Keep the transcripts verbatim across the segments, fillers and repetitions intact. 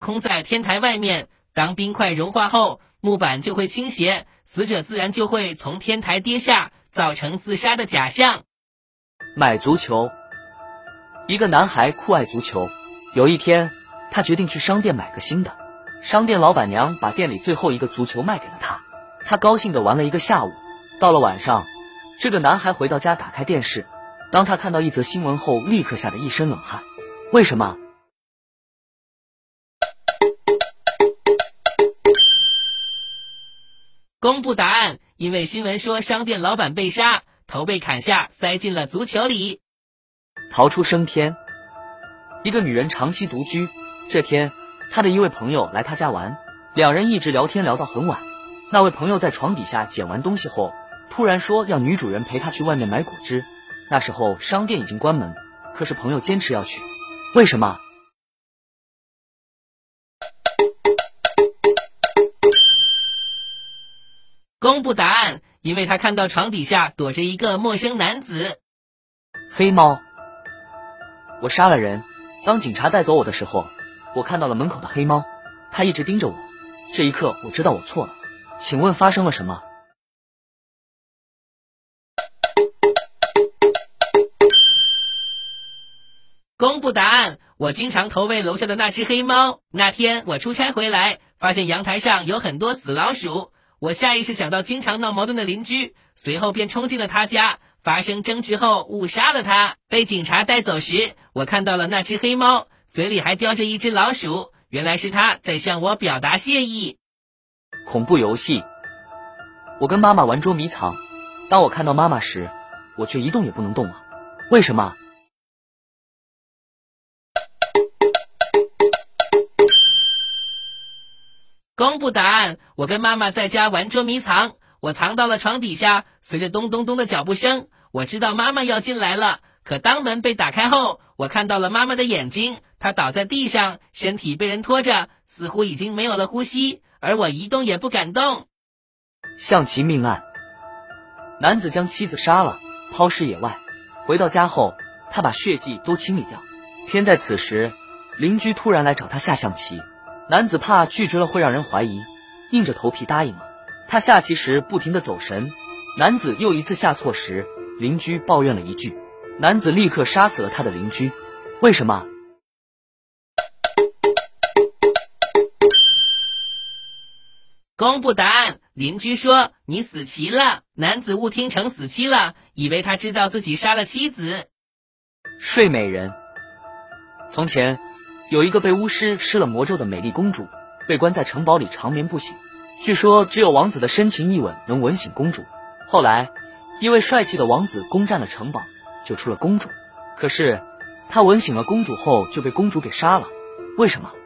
空在天台外面，当冰块融化后，木板就会倾斜，死者自然就会从天台跌下，造成自杀的假象。 买足球。一个男孩酷爱足球，有一天他决定去商店买个新的。商店老板娘把店里最后一个足球卖给了他，他高兴地玩了一个下午。到了晚上，这个男孩回到家打开电视，当他看到一则新闻后，立刻吓得一身冷汗。为什么？ 公布答案，因为新闻说商店老板被杀，头被砍下，塞进了足球里。 逃出升天。一个女人长期独居，这天她的一位朋友来她家玩，两人一直聊天聊到很晚。那位朋友在床底下捡完东西后，突然说要女主人陪他去外面买果汁。那时候商店已经关门，可是朋友坚持要去。为什么？ 公布答案，因为他看到床底下躲着一个陌生男子。 黑猫。我杀了人，当警察带走我的时候，我看到了门口的黑猫，它一直盯着我。这一刻我知道我错了，请问发生了什么？ 公布答案，我经常投喂楼下的那只黑猫。那天我出差回来，发现阳台上有很多死老鼠，我下意识想到经常闹矛盾的邻居，随后便冲进了他家，发生争执后误杀了他。被警察带走时，我看到了那只黑猫，嘴里还叼着一只老鼠，原来是他在向我表达谢意。 恐怖游戏。我跟妈妈玩捉迷藏，当我看到妈妈时，我却一动也不能动了。为什么？ 公布答案，我跟妈妈在家玩捉迷藏，我藏到了床底下，随着咚咚咚的脚步声，我知道妈妈要进来了。可当门被打开后，我看到了妈妈的眼睛，她倒在地上，身体被人拖着，似乎已经没有了呼吸，而我一动也不敢动。 象棋命案。男子将妻子杀了，抛尸野外，回到家后，他把血迹都清理掉。偏在此时，邻居突然来找他下象棋，男子怕拒绝了会让人怀疑，硬着头皮答应了。他下棋时不停地走神，男子又一次下错时，邻居抱怨了一句，男子立刻杀死了他的邻居。为什么？ 公布答案，邻居说你死棋了，男子误听成死期了，以为他知道自己杀了妻子。 睡美人。从前有一个被巫师施了魔咒的美丽公主，被关在城堡里长眠不醒，据说只有王子的深情一吻能吻醒公主。后来一位帅气的王子攻占了城堡，救出了公主，可是他吻醒了公主后就被公主给杀了。为什么？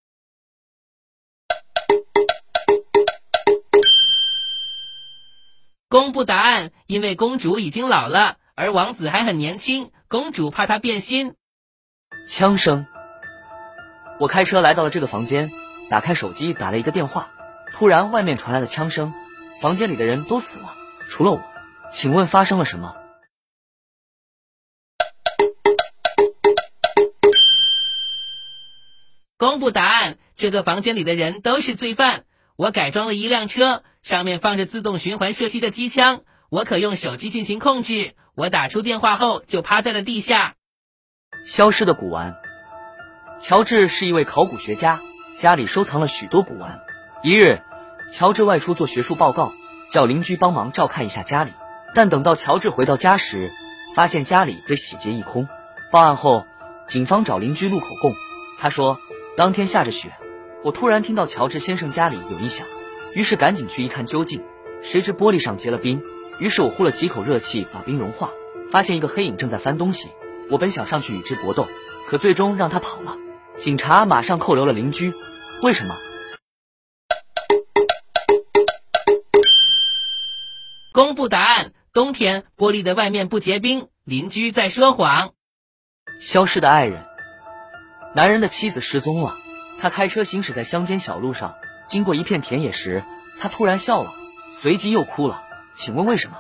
公布答案，因为公主已经老了，而王子还很年轻，公主怕他变心。 枪声。我开车来到了这个房间，打开手机打了一个电话，突然外面传来了枪声，房间里的人都死了，除了我。请问发生了什么？ 公布答案，这个房间里的人都是罪犯。我改装了一辆车，上面放着自动循环射击的机枪，我可用手机进行控制。我打出电话后就趴在了地下。 消失的古玩。乔治是一位考古学家，家里收藏了许多古玩。一日，乔治外出做学术报告，叫邻居帮忙照看一下家里。但等到乔治回到家时，发现家里被洗劫一空。报案后，警方找邻居录口供，他说当天下着雪，我突然听到乔治先生家里有异响，于是赶紧去一看究竟，谁知玻璃上结了冰，于是我呼了几口热气把冰融化，发现一个黑影正在翻东西。我本想上去与之搏斗，可最终让他跑了。警察马上扣留了邻居。为什么？ 公布答案，冬天玻璃的外面不结冰，邻居在说谎。 消失的爱人。男人的妻子失踪了，他开车行驶在乡间小路上，经过一片田野时，他突然笑了，随即又哭了。请问为什么？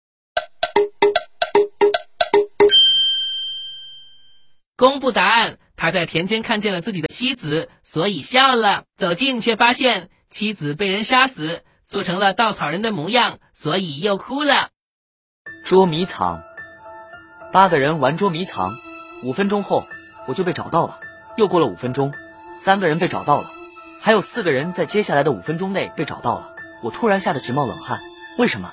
公布答案， 他在田间看见了自己的妻子，所以笑了。走近却发现妻子被人杀死，做成了稻草人的模样，所以又哭了。 捉迷藏。八个人玩捉迷藏，五分钟后我就被找到了。又过了五分钟，三个人被找到了，还有四个人在接下来的五分钟内被找到了。我突然吓得直冒冷汗，为什么？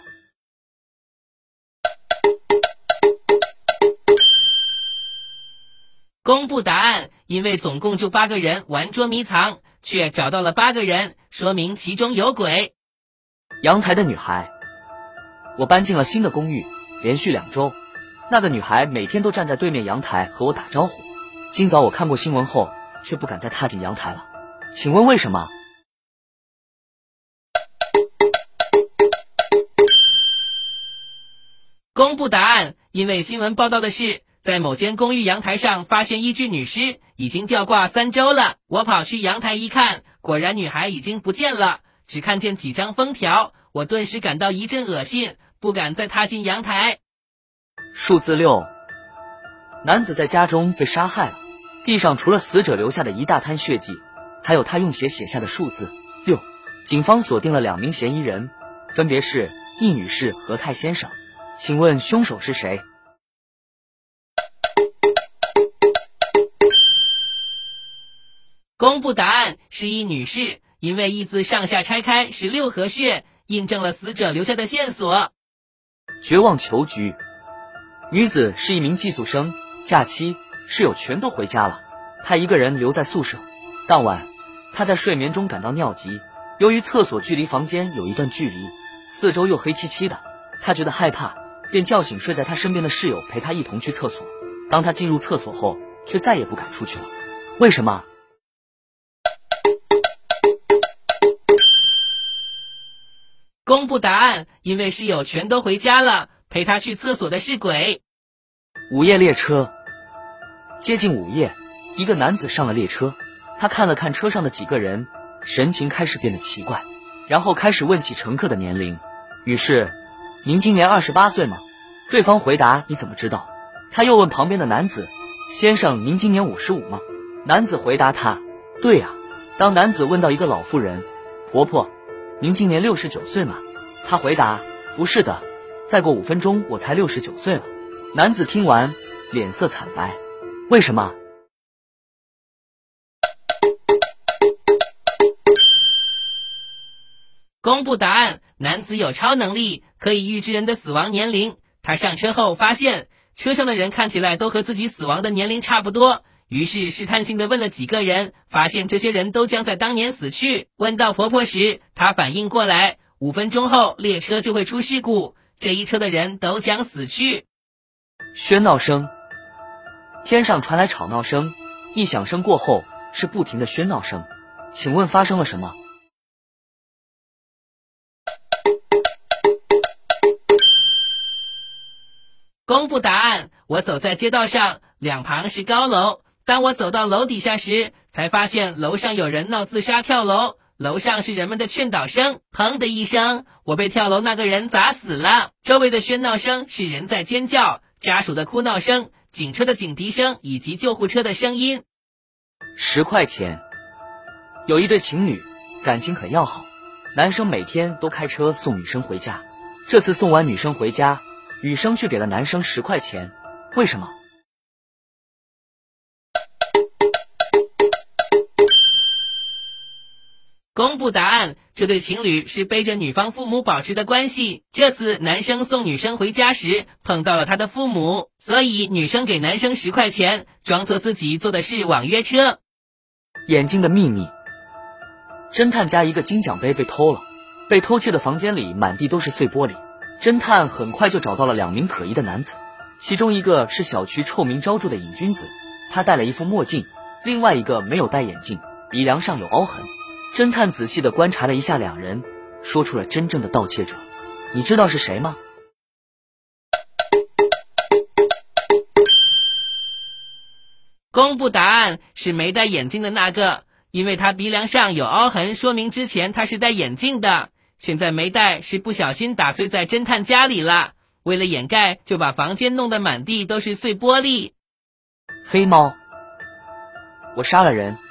公布答案，因为总共就八个人玩捉迷藏，却找到了八个人，说明其中有鬼。 阳台的女孩。我搬进了新的公寓，连续两周，那个女孩每天都站在对面阳台和我打招呼。今早我看过新闻后，却不敢再踏进阳台了。请问为什么？ 公布答案，因为新闻报道的是，在某间公寓阳台上发现一具女尸，已经吊挂三周了。我跑去阳台一看，果然女孩已经不见了，只看见几张封条，我顿时感到一阵恶心，不敢再踏进阳台。 数字六。男子在家中被杀害了，地上除了死者留下的一大滩血迹，还有他用血写下的数字六。警方锁定了两名嫌疑人，分别是易女士和泰先生。请问凶手是谁？ 公布答案，是易女士，因为易字上下拆开是六合穴，印证了死者留下的线索。 绝望囚局。女子是一名寄宿生，假期室友全都回家了，她一个人留在宿舍。当晚她在睡眠中感到尿急，由于厕所距离房间有一段距离，四周又黑漆漆的，她觉得害怕，便叫醒睡在她身边的室友陪她一同去厕所。当她进入厕所后，却再也不敢出去了。为什么？ 公布答案，因为室友全都回家了，陪他去厕所的是鬼。 午夜列车。接近午夜，一个男子上了列车，他看了看车上的几个人，神情开始变得奇怪，然后开始问起乘客的年龄。于是，您今年二十八岁吗？对方回答，你怎么知道？他又问旁边的男子，先生，您今年五十五吗？男子回答他，对啊。当男子问到一个老妇人，婆婆，您今年六十九岁吗？他回答，不是的，再过五分钟我才六十九岁了。男子听完，脸色惨白。为什么？ 公布答案，男子有超能力，可以预知人的死亡年龄。他上车后发现，车上的人看起来都和自己死亡的年龄差不多，于是试探性地问了几个人，发现这些人都将在当年死去。问到婆婆时，她反应过来，五分钟后列车就会出事故，这一车的人都将死去。 喧闹声。天上传来吵闹声，一响声过后是不停的喧闹声。请问发生了什么？ 公布答案，我走在街道上，两旁是高楼。当我走到楼底下时，才发现楼上有人闹自杀跳楼，楼上是人们的劝导声。砰的一声，我被跳楼那个人砸死了。周围的喧闹声是人在尖叫，家属的哭闹声，警车的警笛声以及救护车的声音。 十块钱。有一对情侣，感情很要好，男生每天都开车送女生回家。这次送完女生回家，女生却给了男生十块钱，为什么？ 公布答案，这对情侣是背着女方父母保持的关系。这次男生送女生回家时碰到了他的父母，所以女生给男生十块钱，装作自己坐的是网约车。 眼睛的秘密。侦探家一个金奖杯被偷了，被偷窃的房间里满地都是碎玻璃。侦探很快就找到了两名可疑的男子，其中一个是小区臭名昭著的瘾君子，他戴了一副墨镜，另外一个没有戴眼镜，鼻梁上有凹痕。侦探仔细地观察了一下两人，说出了真正的盗窃者。你知道是谁吗？ 公布答案，是没戴眼镜的那个，因为他鼻梁上有凹痕，说明之前他是戴眼镜的。现在没戴是不小心打碎在侦探家里了，为了掩盖就把房间弄得满地都是碎玻璃。 黑猫。 我杀了人，